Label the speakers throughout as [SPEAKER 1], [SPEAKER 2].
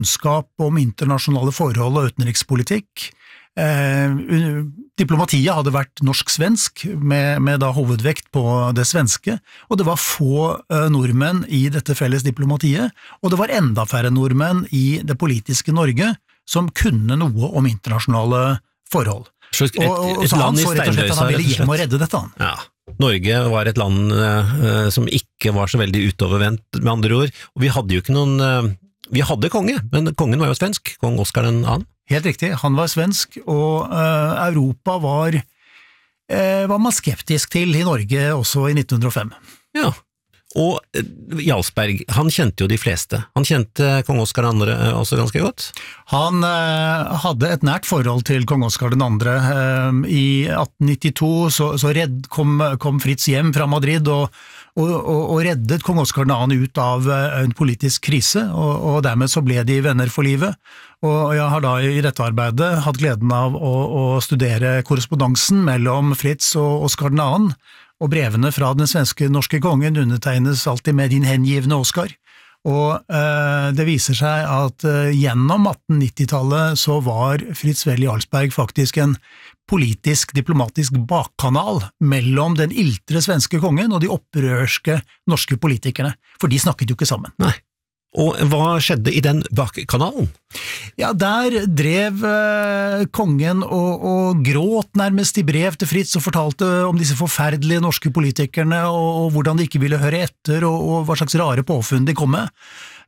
[SPEAKER 1] kunnskap om internasjonale forhold og utenrikspolitikk. Diplomatiet hadde vært norsk-svensk, med da hovedvekt på det svenske, og det var få nordmenn i dette felles diplomatiet, og det var enda færre nordmenn i det politiske Norge som kunne noe om internasjonale forhold.
[SPEAKER 2] Så
[SPEAKER 1] så han så rett og slett at han ville hjem og redde dette.
[SPEAKER 2] Ja. Norge var et land som ikke var så veldig utovervendt, med andre ord, og vi hadde jo ikke noen, vi hadde konge, men kongen var jo svensk, kong Oscar den annen.
[SPEAKER 1] Helt riktig, han var svensk, og Europa var man skeptisk til i Norge også i 1905.
[SPEAKER 2] Ja, og Jarlsberg, han kjente jo de fleste. Han kjente kong Oscar den andre også ganske godt. Han
[SPEAKER 1] hadde et nært forhold til kong Oscar den andre. I 1892 så kom Fritz hjem fra Madrid og reddet kong Oscar den andre ut av en politisk krise, og dermed så ble de venner for livet. Og jeg har da i dette arbeidet hatt gleden av å studere korrespondansen mellom Fritz og Oscar den andre, og brevene fra den svenske-norske kongen undertegnes alltid med din hengivne Oscar. Og det viser seg at gjennom 1890-tallet så var Fritz Wely Jarlsberg faktisk en politisk, diplomatisk bakkanal mellom den iltre svenske kongen og de opprørske norske politikerne, for de snakket jo ikke sammen.
[SPEAKER 2] Nei. Og hva skjedde i den bakkanalen?
[SPEAKER 1] Ja, der drev kongen og gråt nærmest i brev til Fritz og fortalte om disse forferdelige norske politikerne og hvordan de ikke ville høre etter og hva slags rare påfunn de kom med.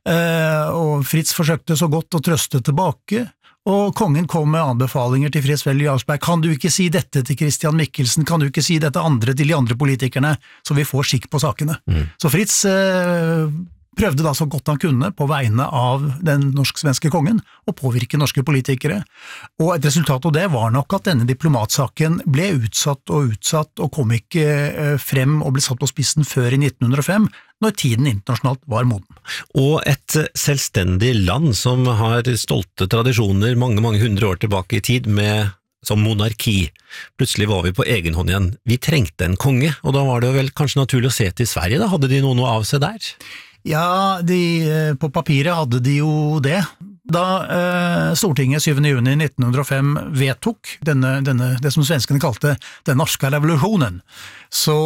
[SPEAKER 1] Og Fritz forsøkte så godt å trøste tilbake, og kongen kom med anbefalinger til Fritz Wely Jarlsberg. Kan du ikke si dette til Christian Michelsen? Kan du ikke si dette andre til de andre politikerne, så vi får skikk på sakene? Så Fritz prøvde da så godt han kunne på vegne av den norsk-svenske kongen å påvirke norske politikere, og et resultat av det var nok at denne diplomatsaken ble utsatt og kom ikke frem og ble satt på spissen før i 1905, når tiden internasjonalt var moden.
[SPEAKER 2] Og et selvstendig land som har stolte tradisjoner mange hundre år tilbake i tid som monarki. Plutselig var vi på egen hånd igjen. Vi trengte en konge, og da var det vel kanskje naturlig å se til Sverige da? Hadde de noe av seg der?
[SPEAKER 1] Ja, på papiret hadde de jo det. Da Stortinget 7. juni 1905 vedtok det som svenskene kalte den norske revolusjonen, så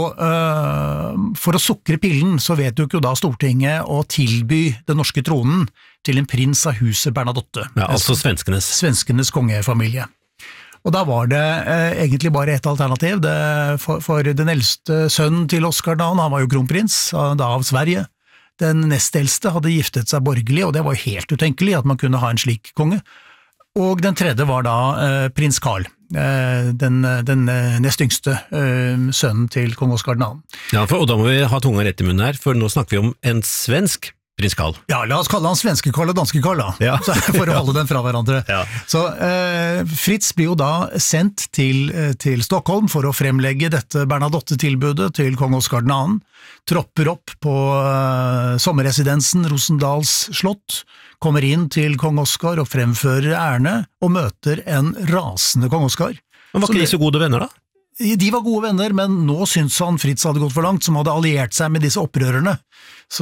[SPEAKER 1] for å sukre pillen så vedtok jo da Stortinget å tilby den norske tronen til en prins av huset Bernadotte.
[SPEAKER 2] Ja, altså svenskenes
[SPEAKER 1] kongefamilie. Og da var det egentlig bare et alternativ, for den eldste sønnen til Oscar da, han var jo kronprins da av Sverige. Den nest eldste hadde giftet seg borgerlig, og det var helt utenkelig at man kunne ha en slik konge. Og den tredje var da prins Karl, den nest yngste sønnen til kong Oscar den andre.
[SPEAKER 2] Ja, og da må vi ha tunga rett i munnen her, for nå snakker vi om en svensk prins Karl.
[SPEAKER 1] Ja, la oss kalle han svenske Karl og danske Karl da,
[SPEAKER 2] ja.
[SPEAKER 1] For å holde dem fra hverandre.
[SPEAKER 2] Ja.
[SPEAKER 1] Så Fritz blir jo da sendt til Stockholm for å fremlegge dette Bernadotte-tilbudet til kong Oscar den andre, tropper opp på sommerresidensen Rosendals slott, kommer inn til kong Oscar og fremfører ærene, og møter en rasende kong Oscar.
[SPEAKER 2] Men var ikke de så gode venner da?
[SPEAKER 1] De var gode venner, men nå syntes han Fritz hadde gått for langt, som hadde alliert seg med disse opprørerne. Så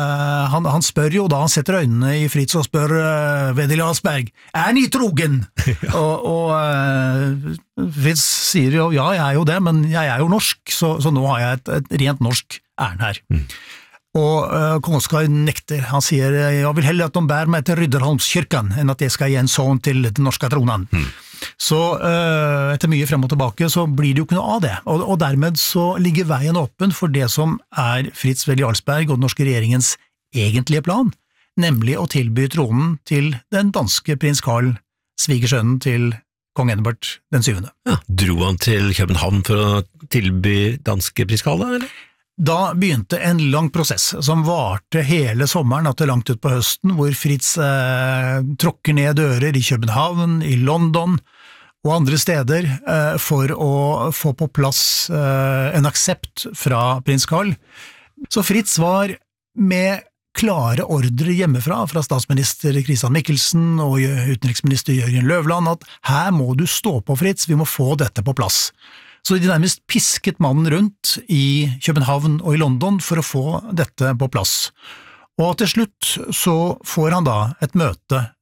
[SPEAKER 1] han spør jo da, han setter øynene i Fritz og spør Wely Jarlsberg, ni trogen? og Fritz sier jo, ja, jeg er jo det, men jeg er jo norsk, så nå har jeg et rent norsk ærend her. Og kong Oscar nekter, han sier, jeg vil heller at de bærer meg til Rydderholmskirken, enn at jeg skal gi en sånn til den norske tronen. Så etter mye frem og tilbake så blir det jo ikke noe av det, og dermed så ligger veien åpen for det som er Fritz Wely Jarlsberg og den norske regjeringens egentlige plan, nemlig å tilby tronen til den danske prins Karl, svigersønnen til kong Edvard den 7.
[SPEAKER 2] Ja, dro han til København for å tilby danske prins Karl da, eller?
[SPEAKER 1] Da begynte en lang prosess som varte hele sommeren og til langt ut på høsten, hvor Fritz tråkker ned dører i København, i London og andre steder for å få på plass en aksept fra prins Karl. Så Fritz var med klare ordre hjemmefra, fra statsminister Christian Michelsen og utenriksminister Jørgen Løvland, at her må du stå på, Fritz, vi må få dette på plass. Så de nærmest pisket mannen rundt i København og i London for å få dette på plass. Og til slutt så får han da et møte